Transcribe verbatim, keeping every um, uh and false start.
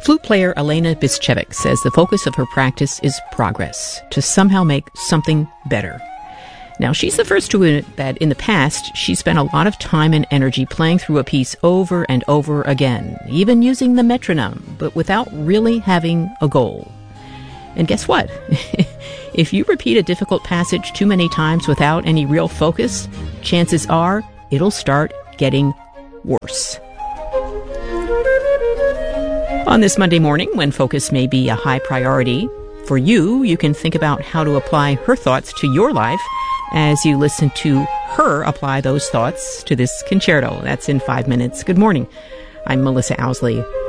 Flute player Elena Biszczewicz says the focus of her practice is progress, to somehow make something better. Now, she's the first to admit that in the past, she spent a lot of time and energy playing through a piece over and over again, even using the metronome, but without really having a goal. And guess what? If you repeat a difficult passage too many times without any real focus, chances are it'll start getting worse. On this Monday morning, when focus may be a high priority, for you, you can think about how to apply her thoughts to your life as you listen to her apply those thoughts to this concerto. That's in five minutes. Good morning. I'm Melissa Owsley.